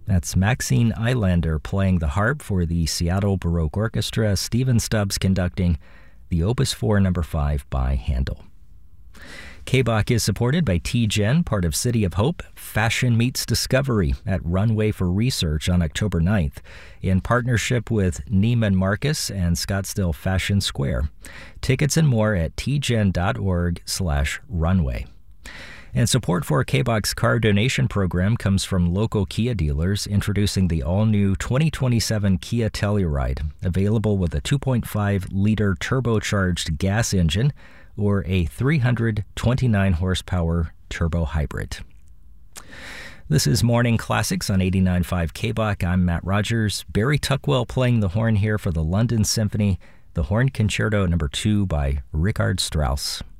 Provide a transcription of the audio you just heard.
That's Maxine Eilander playing the harp for the Seattle Baroque Orchestra, Stephen Stubbs conducting the Opus 4 No. 5 by Handel. KBOC is supported by TGen, part of City of Hope, Fashion Meets Discovery at Runway for Research on October 9th, in partnership with Neiman Marcus and Scottsdale Fashion Square. Tickets and more at tgen.org/runway. And support for KBOC's car donation program comes from local Kia dealers introducing the all-new 2027 Kia Telluride, available with a 2.5-liter turbocharged gas engine or a 329-horsepower turbo hybrid. This is Morning Classics on 89.5 KBOC. I'm Matt Rogers. Barry Tuckwell playing the horn here for the London Symphony, the Horn Concerto No. 2 by Richard Strauss.